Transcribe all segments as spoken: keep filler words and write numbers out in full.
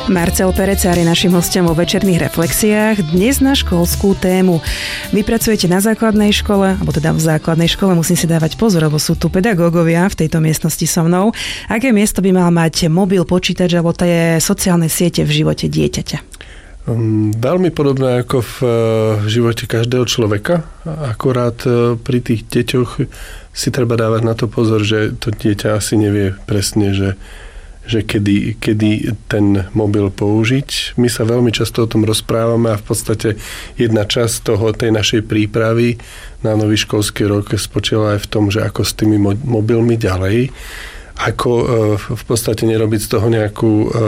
Marcel Perecár je našim hosťom vo večerných reflexiách. Dnes na školskú tému. Vy pracujete na základnej škole, alebo teda v základnej škole, musím si dávať pozor, lebo sú tu pedagógovia v tejto miestnosti so mnou. Aké miesto by mal mať mobil, počítač alebo tie sociálne siete v živote dieťaťa? Um, veľmi podobné ako v, v živote každého človeka. Akorát pri tých deťoch si treba dávať na to pozor, že to dieťa asi nevie presne, že že kedy, kedy ten mobil použiť. My sa veľmi často o tom rozprávame a v podstate jedna časť toho, tej našej prípravy na nový školský rok spočíva aj v tom, že ako s tými mobilmi ďalej, ako v podstate nerobiť z toho nejakú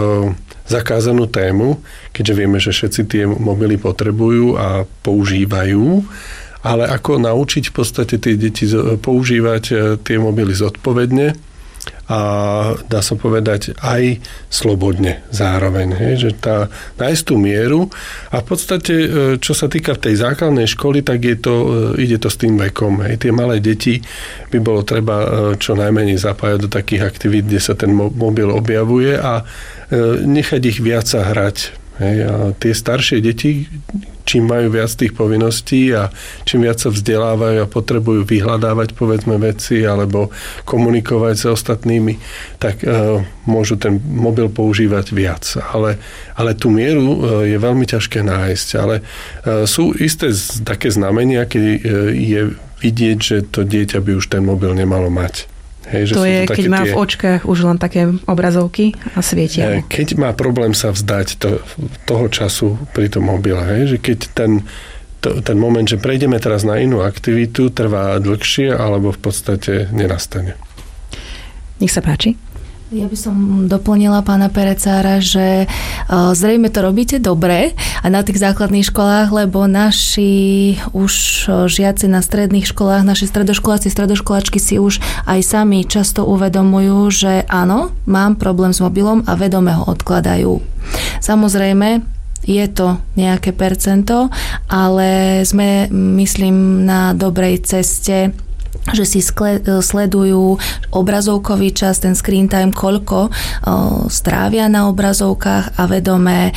zakázanú tému, keďže vieme, že všetci tie mobily potrebujú a používajú, ale ako naučiť v podstate tie deti používať tie mobily zodpovedne a dá sa povedať aj slobodne zároveň, hej, že tá, nájsť tú mieru a v podstate, čo sa týka tej základnej školy, tak je to, ide to s tým vekom, hej, tie malé deti by bolo treba čo najmenej zapájať do takých aktivít, kde sa ten mobil objavuje a nechať ich viac sa hrať, hej, a tie staršie deti, čím majú viac tých povinností a čím viac sa vzdelávajú a potrebujú vyhľadávať, povedzme, veci alebo komunikovať s ostatnými, tak uh, môžu ten mobil používať viac. Ale, ale tú mieru uh, je veľmi ťažké nájsť. Ale uh, sú isté z, také znamenia, keď uh, je vidieť, že to dieťa by už ten mobil nemalo mať. Hej, že to je, to keď má tie, v očkách už len také obrazovky a svietia. Keď má problém sa vzdať to, toho času pri tom mobile, hej, že keď ten, to, ten moment, že prejdeme teraz na inú aktivitu, trvá dlhšie, alebo v podstate nenastane. Nech sa páči. Ja by som doplnila pána Perecára, že zrejme to robíte dobre a na tých základných školách, lebo naši už žiaci na stredných školách, naši stredoškoláci, stredoškoláčky si už aj sami často uvedomujú, že áno, mám problém s mobilom a vedome ho odkladajú. Samozrejme, je to nejaké percento, ale sme, myslím, na dobrej ceste, že si sledujú obrazovkový čas, ten screen time, koľko strávia na obrazovkách a vedomé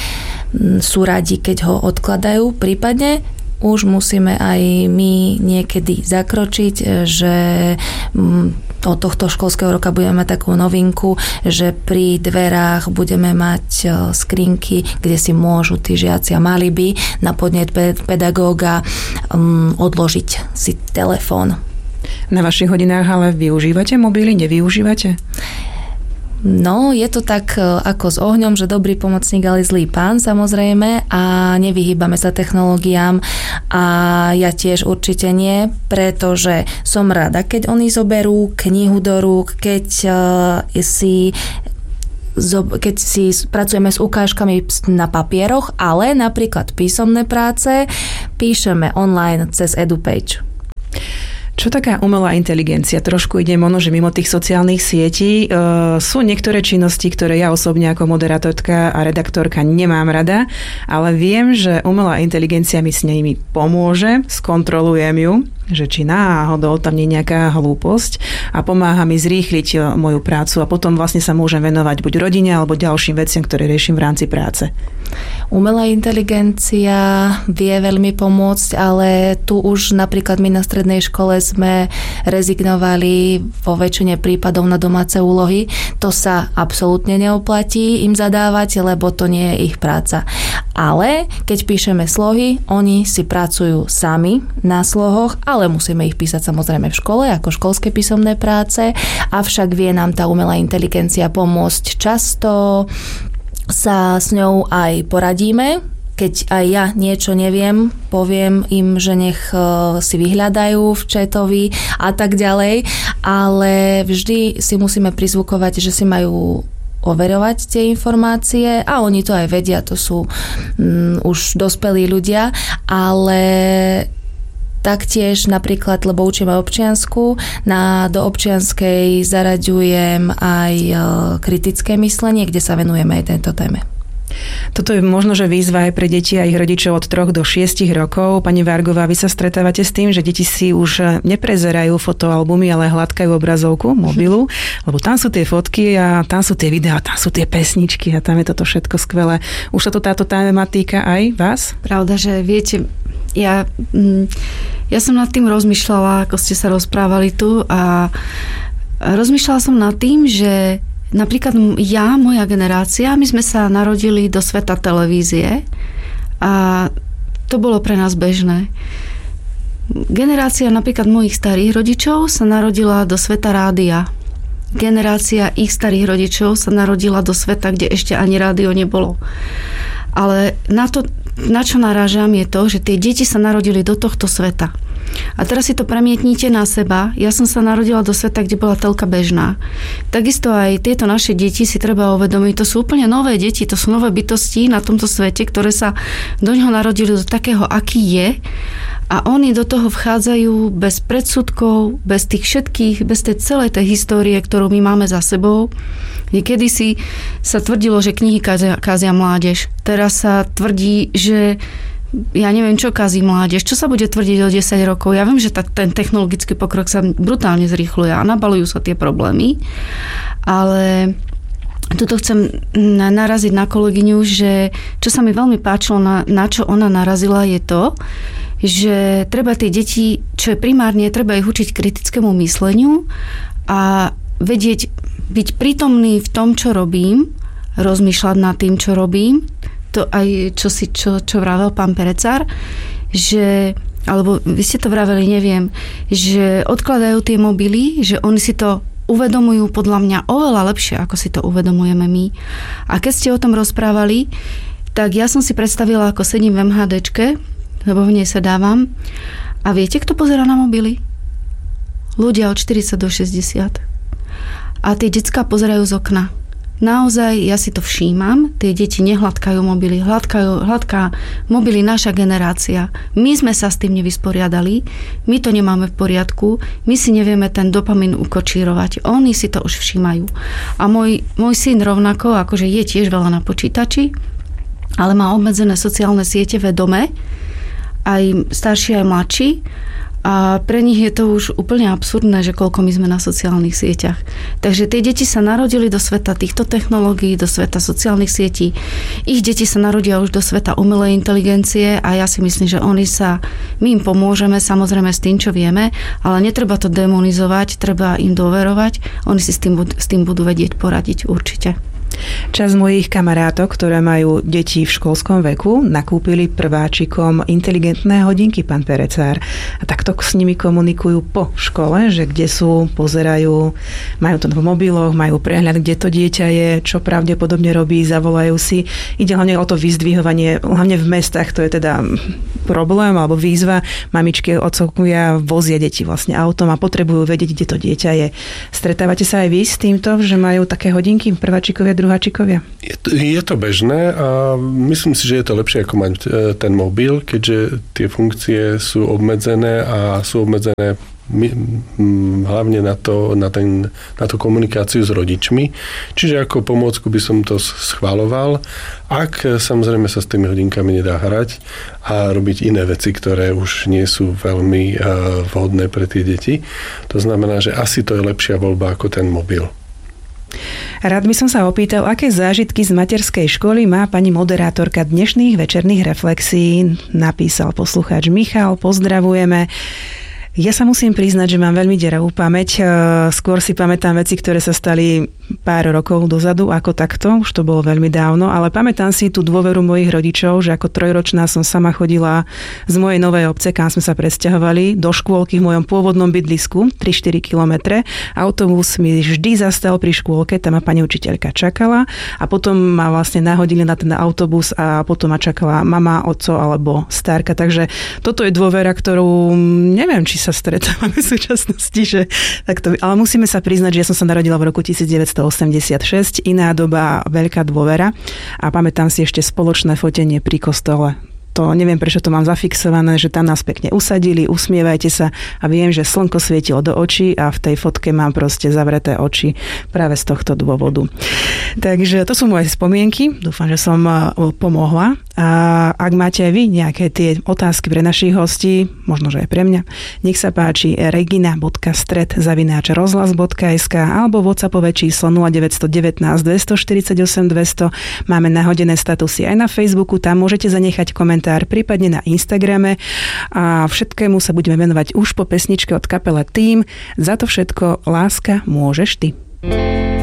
sú radi, keď ho odkladajú. Prípadne už musíme aj my niekedy zakročiť, že od tohto školského roka budeme mať takú novinku, že pri dverách budeme mať skrinky, kde si môžu tí žiaci a mali by na podnet pedagóga odložiť si telefón. Na vašich hodinách ale využívate mobily, nevyužívate? No, je to tak ako s ohňom, že dobrý pomocník, ale zlý pán, samozrejme, a nevyhýbame sa technológiám a ja tiež určite nie, pretože som rada, keď oni zoberú knihu do rúk, keď uh, si keď si pracujeme s ukážkami na papieroch, ale napríklad písomné práce píšeme online cez EduPage. Čo taká umelá inteligencia? Trošku ide možno, že mimo tých sociálnych sietí. E, sú niektoré činnosti, ktoré ja osobne ako moderátorka a redaktorka nemám rada, ale viem, že umelá inteligencia mi s nimi pomôže, skontrolujem ju, že či náhodou tam nie je nejaká hlúposť a pomáha mi zrýchliť moju prácu a potom vlastne sa môžem venovať buď rodine alebo ďalším veciam, ktoré riešim v rámci práce. Umelá inteligencia vie veľmi pomôcť, ale tu už napríklad my na strednej škole sme rezignovali vo väčšine prípadov na domáce úlohy. To sa absolútne neoplatí im zadávať, lebo to nie je ich práca. Ale keď píšeme slohy, oni si pracujú sami na slohoch, ale musíme ich písať samozrejme v škole ako školské písomné práce, avšak vie nám tá umelá inteligencia pomôcť. Často sa s ňou aj poradíme, keď aj ja niečo neviem, poviem im, že nech si vyhľadajú v chatovi a tak ďalej, ale vždy si musíme prizvukovať, že si majú overovať tie informácie a oni to aj vedia, to sú um, už dospelí ľudia, ale taktiež napríklad, lebo učíme občiansku, na, do občianskej zaraďujem aj kritické myslenie, kde sa venujeme aj tejto téme. Toto je možno, že výzva aj pre deti a ich rodičov od troch do šiestich rokov. Pani Vargová, vy sa stretávate s tým, že deti si už neprezerajú fotoalbumy, ale hladkajú obrazovku mobilu, lebo tam sú tie fotky a tam sú tie videá, tam sú tie pesničky a tam je toto všetko skvelé. Už sa to táto tematika aj vás? Pravda, že viete, ja, ja som nad tým rozmýšľala, ako ste sa rozprávali tu a rozmýšľala som nad tým, že napríklad ja, moja generácia, my sme sa narodili do sveta televízie a to bolo pre nás bežné. Generácia napríklad mojich starých rodičov sa narodila do sveta rádia. Generácia ich starých rodičov sa narodila do sveta, kde ešte ani rádio nebolo. Ale na to, na čo narážam, je to, že tie deti sa narodili do tohto sveta. A teraz si to premietnite na seba. Ja som sa narodila do sveta, kde bola telka bežná. Takisto aj tieto naše deti si treba uvedomiť, to sú úplne nové deti, to sú nové bytosti na tomto svete, ktoré sa do ňoho narodili do takého, aký je. A oni do toho vchádzajú bez predsudkov, bez tých všetkých, bez tej celej tej histórie, ktorú my máme za sebou. Niekedy si sa tvrdilo, že knihy kázia, kázia mládež. Teraz sa tvrdí, že ja neviem, čo kazí mládež, čo sa bude tvrdiť o desať rokov. Ja viem, že tak ten technologický pokrok sa brutálne zrýchluje a nabalujú sa tie problémy, ale tuto chcem naraziť na kolegyňu, že čo sa mi veľmi páčilo, na, na čo ona narazila, je to, že treba tie deti, čo je primárne, treba ich učiť kritickému mysleniu a vedieť, byť prítomný v tom, čo robím, rozmýšľať nad tým, čo robím, to aj čo si, čo, čo vravel pán Perecár, že, alebo vy ste to vraveli, neviem, že odkladajú tie mobily, že oni si to uvedomujú podľa mňa oveľa lepšie, ako si to uvedomujeme my. A keď ste o tom rozprávali, tak ja som si predstavila, ako sedím v MHDčke, lebo v nej sa dávam. A viete, kto pozerá na mobily? Ľudia od štyridsať do šesťdesiat. A tie decká pozerajú z okna. Naozaj, ja si to všímam, tie deti nehladkajú mobily, hladkajú, hladká mobily naša generácia. My sme sa s tým nevysporiadali, my to nemáme v poriadku, my si nevieme ten dopamín ukočírovať, oni si to už všímajú. A môj, môj syn rovnako, akože je tiež veľa na počítači, ale má obmedzené sociálne siete vedome, aj starší, aj mladší. A pre nich je to už úplne absurdné, že koľko my sme na sociálnych sieťach. Takže tie deti sa narodili do sveta týchto technológií, do sveta sociálnych sietí. Ich deti sa narodia už do sveta umelej inteligencie a ja si myslím, že oni sa, my im pomôžeme samozrejme s tým, čo vieme, ale netreba to demonizovať, treba im dôverovať. Oni si s tým, s tým budú vedieť poradiť určite. Časť mojich kamarátok, ktoré majú deti v školskom veku, nakúpili prváčikom inteligentné hodinky, pán Perecár. A takto s nimi komunikujú po škole, že kde sú, pozerajú, majú to v mobiloch, majú prehľad, kde to dieťa je, čo pravdepodobne robí, zavolajú si. Ide hlavne o to vyzdvihovanie, hlavne v mestách, to je teda problém alebo výzva. Mamičky, otcovia vozia deti vlastne autom a potrebujú vedieť, kde to dieťa je. Stretávate sa aj vy s týmto, že majú také hodinky prváčikovia, druháčikovia? Je to, je to bežné a myslím si, že je to lepšie ako mať ten mobil, keďže tie funkcie sú obmedzené a sú obmedzené hlavne na, to, na, ten, na tú komunikáciu s rodičmi. Čiže ako pomôcku by som to schváľoval, ak samozrejme sa s tými hodinkami nedá hrať a robiť iné veci, ktoré už nie sú veľmi vhodné pre tie deti. To znamená, že asi to je lepšia voľba ako ten mobil. Rád by som sa opýtal, aké zážitky z materskej školy má pani moderátorka dnešných večerných reflexií, napísal poslucháč Michal, pozdravujeme. Ja sa musím priznať, že mám veľmi deravú pamäť. Skôr si pamätám veci, ktoré sa stali pár rokov dozadu, ako takto, už to bolo veľmi dávno, ale pamätám si tú dôveru mojich rodičov, že ako trojročná som sama chodila z mojej novej obce, kam sme sa presťahovali, do škôlky v mojom pôvodnom bydlisku, tri štyri kilometre. Autobus mi vždy zastal pri škôlke, tam ma pani učiteľka čakala a potom ma vlastne nahodili na ten autobus a potom ma čakala mama, otco alebo starka. Takže toto je dôvera, ktorú neviem, či sa stretávame v súčasnosti, že takto, ale musíme sa priznať, že ja som sa narodila v roku devätnásťstoosemdesiatšesť, iná doba, veľká dôvera a pamätám si ešte spoločné fotenie pri kostole to neviem, prečo to mám zafixované, že tam nás pekne usadili, usmievajte sa a viem, že slnko svietilo do očí a v tej fotke mám proste zavreté oči práve z tohto dôvodu. Takže to sú moje spomienky. Dúfam, že som pomohla. A ak máte aj vy nejaké tie otázky pre našich hostí, možno, že aj pre mňa, nech sa páči regina bodka stred zavináč rozhlas bodka es ká alebo WhatsAppové číslo nula deväť jedna deväť, dva štyri osem, dvesto. Máme nahodené statusy aj na Facebooku, tam môžete zanechať komentár, prípadne na Instagrame a všetkému sa budeme venovať už po pesničke od kapele Tým. Za to všetko láska môžeš ty.